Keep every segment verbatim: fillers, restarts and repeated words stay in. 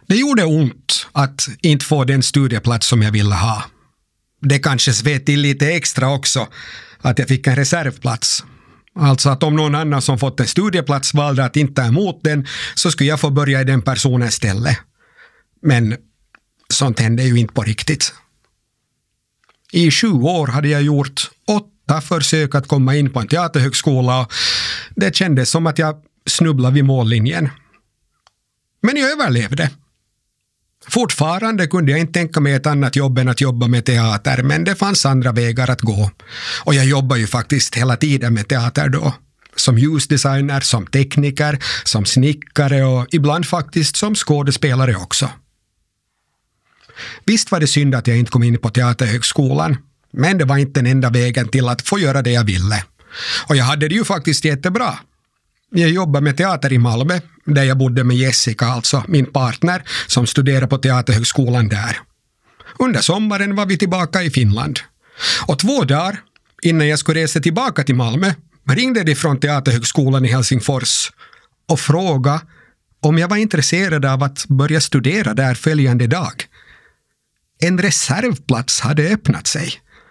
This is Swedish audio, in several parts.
Det gjorde ont att inte få den studieplats som jag ville ha. Det kanske svet till lite extra också att jag fick en reservplats. Alltså att om någon annan som fått en studieplats valde att inte ta emot den, så skulle jag få börja i den personens ställe. Men sånt hände ju inte på riktigt. I sju år hade jag gjort åtta försök att komma in på en teaterhögskola och det kändes som att jag snubblade vid mållinjen. Men jag överlevde. Fortfarande kunde jag inte tänka mig ett annat jobb än att jobba med teater, men det fanns andra vägar att gå. Och jag jobbar ju faktiskt hela tiden med teater då. Som ljusdesigner, som tekniker, som snickare och ibland faktiskt som skådespelare också. Visst var det synd att jag inte kom in på teaterhögskolan, men det var inte den enda vägen till att få göra det jag ville. Och jag hade det ju faktiskt jättebra. Jag jobbade med teater i Malmö, där jag bodde med Jessica, alltså min partner, som studerade på teaterhögskolan där. Under sommaren var vi tillbaka i Finland. Och två dagar innan jag skulle resa tillbaka till Malmö ringde de från teaterhögskolan i Helsingfors och frågade om jag var intresserad av att börja studera där följande dag. En reservplats hade öppnat sig.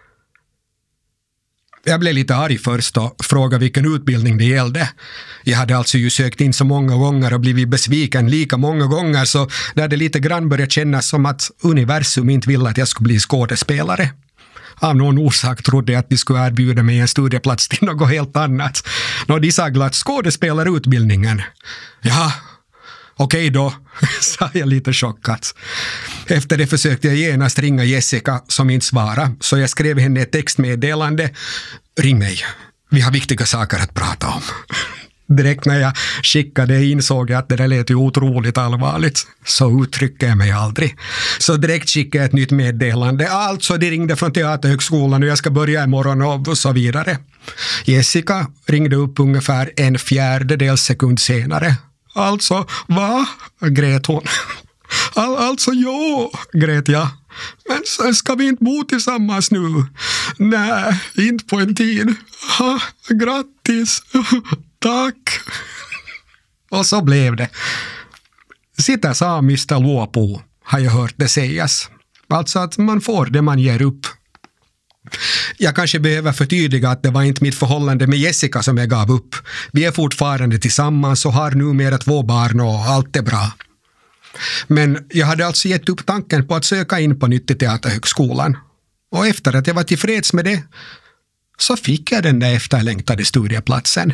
Jag blev lite arg först och frågade vilken utbildning det gällde. Jag hade alltså ju sökt in så många gånger och blivit besviken lika många gånger, så det hade lite grann börjat kännas som att universum inte ville att jag skulle bli skådespelare. Av någon orsak trodde jag att de skulle erbjuda mig en studieplats till något helt annat. Nå, de sa glatt skådespelarutbildningen. Ja, okej då, sa jag lite chockat. Efter det försökte jag genast ringa Jessica som inte svarade, så jag skrev henne ett textmeddelande. Ring mig, vi har viktiga saker att prata om. Direkt när jag skickade insåg jag att det där lät ju otroligt allvarligt. Så uttrycker jag mig aldrig. Så direkt skickade jag ett nytt meddelande. Alltså, de ringde från teaterhögskolan och jag ska börja imorgon och så vidare. Jessica ringde upp ungefär en fjärdedels sekund senare. Alltså, va? Grät hon. All, alltså, jo, grät jag. Men sen ska vi inte bo tillsammans nu. Nej, inte på en tid. Ha, grattis. Tack. Och så blev det. Sitä saa mistä luopuu, har jag hört det sägas. Alltså att man får det man ger upp. Jag kanske behöver förtydliga att det var inte mitt förhållande med Jessica som jag gav upp. Vi är fortfarande tillsammans och har numera två barn och allt är bra. Men jag hade alltså gett upp tanken på att söka in på nytt i teaterhögskolan. Och efter att jag var tillfreds med det så fick jag den där efterlängtade studieplatsen.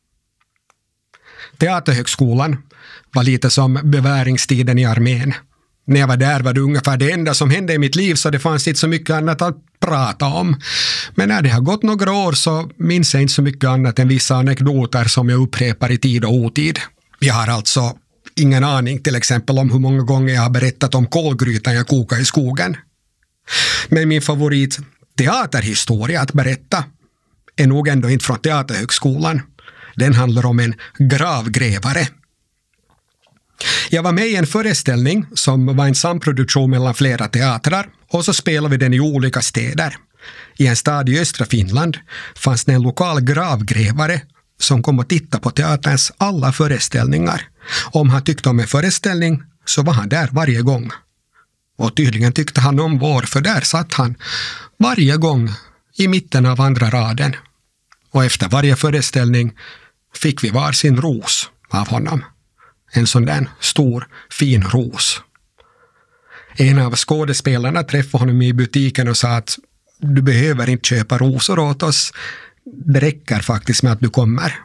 Teaterhögskolan var lite som beväringstiden i armén. När jag var där var det ungefär det enda som hände i mitt liv, så det fanns inte så mycket annat att prata om. Men när det har gått några år så minns jag inte så mycket annat än vissa anekdoter som jag upprepar i tid och otid. Jag har alltså ingen aning till exempel om hur många gånger jag har berättat om kolgrytan jag kokade i skogen. Men min favorit teaterhistoria att berätta är nog ändå inte från teaterhögskolan. Den handlar om en gravgrävare. Jag var med i en föreställning som var en samproduktion mellan flera teatrar, och så spelade vi den i olika städer. I en stad i östra Finland fanns det en lokal gravgrävare som kom och tittade på teaterns alla föreställningar. Om han tyckte om en föreställning så var han där varje gång. Och tydligen tyckte han om vår, för där satt han varje gång i mitten av andra raden. Och efter varje föreställning fick vi var sin ros av honom. En sån där stor, fin ros. En av skådespelarna träffade honom i butiken och sa att du behöver inte köpa rosor åt oss. Det räcker faktiskt med att du kommer.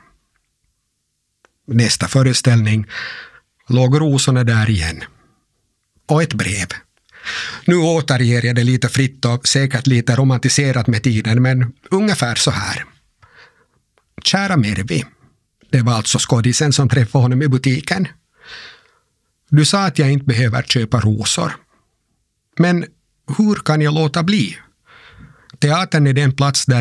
Nästa föreställning låg rosorna där igen. Och ett brev. Nu återger jag det lite fritt och säkert lite romantiserat med tiden, men ungefär så här. Kära Mervi. Det var alltså skådisen som träffade honom i butiken. Du sa att jag inte behöver köpa rosor. Men hur kan jag låta bli? Teatern är den plats där